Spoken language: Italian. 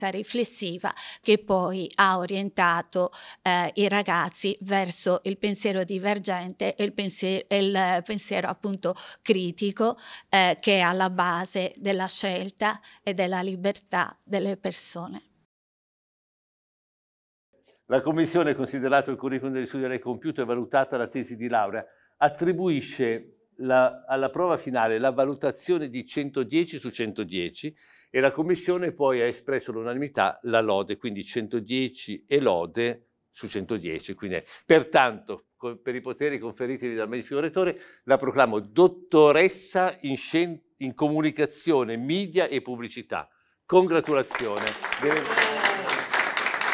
diretta riflessiva che poi ha orientato i ragazzi verso il pensiero divergente e il pensiero appunto critico che è alla base della scelta e della libertà delle persone. La Commissione, considerato il curriculum degli studi da lei compiuto e valutata la tesi di laurea, attribuisce alla prova finale la valutazione di 110 su 110 e la Commissione poi ha espresso all'unanimità la lode, quindi 110 e lode su 110. Quindi, pertanto, per i poteri conferiti dal Magnifico Rettore, la proclamo dottoressa in comunicazione, media e pubblicità. Congratulazioni.